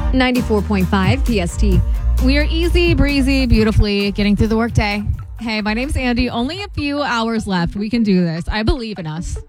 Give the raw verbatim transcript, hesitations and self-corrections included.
ninety-four point five P S T. We are easy breezy, beautifully getting through the workday. Hey, my name's Andy. Only a few hours left. We can do this. I believe in us.